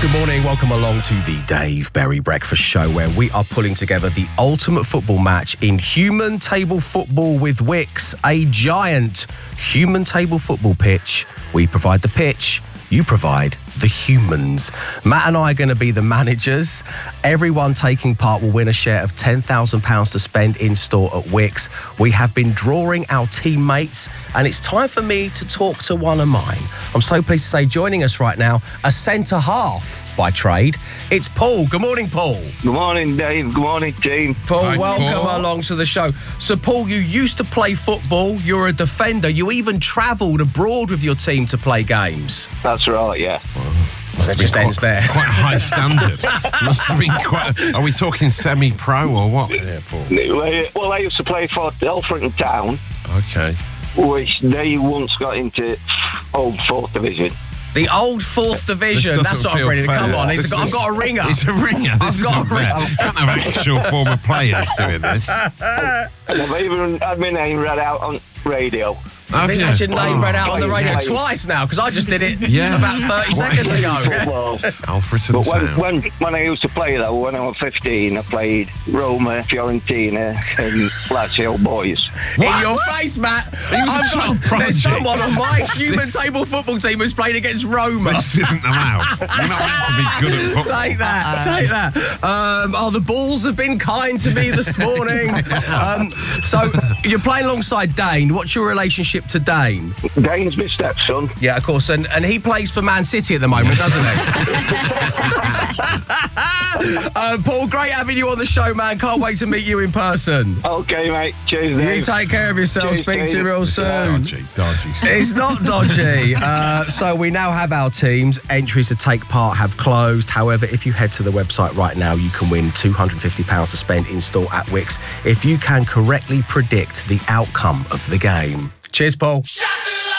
Good morning, welcome along to the Dave Berry Breakfast Show, where we are pulling together the ultimate football match in human table football with Wix, a giant human table football pitch. We provide the pitch, you provide the humans. Matt and I are going to be the managers. Everyone taking part will win a share of £10,000 to spend in store at Wix. We have been drawing our teammates, and it's time for me to talk to one of mine. I'm so pleased to say, joining us right now, a centre half by trade, it's Paul. Good morning, Paul. Good morning, Dave. Good morning, team. Paul, Hi, welcome Paul. along to the show. So, Paul, you used to play football. You're a defender. You even travelled abroad with your team to play games. That's right, yeah. That just ends there. Quite a high standard. Must have been quite... Are we talking semi-pro or what? Yeah, Paul. Well, I used to play for Alfreton Town, Okay. which they once got into old 4th Division. The old 4th Division. This That's doesn't what I'm feel ready to fair. come on. This I've is- got a ringer. It's a ringer. This I've got isn't a fair. ringer. You can't have actual former players doing this. And I've even had my name read out on radio. I think that's your name read out on the radio yeah. twice now, because I just did it Yeah. about 30 seconds ago. Well, Alfreton but Town. when I used to play, though, when I was 15, I played Roma, Fiorentina, and Lazio boys. In your face, Matt. was a child There's prodigy. someone on my human This- table football team who's played against Roma. This isn't allowed. You're not meant to be good at football. Take that. The Bulls have been kind to me this morning. So you're playing alongside Dane. What's your relationship to Dane? Dane's my stepson. Yeah, of course, and he plays for Man City at the moment, doesn't he? Paul, great having you on the show, man. Can't wait to meet you in person. Okay, mate. Cheers, Dave. You take care of yourself. Cheers, Speak to you Dave. real soon. Dodgy. It's not dodgy. So we now have our teams. Entries to take part have closed. However, if you head to the website right now, you can win £250 to spend in store at Wix if you can correctly predict the outcome of the game. Cheers, Paul.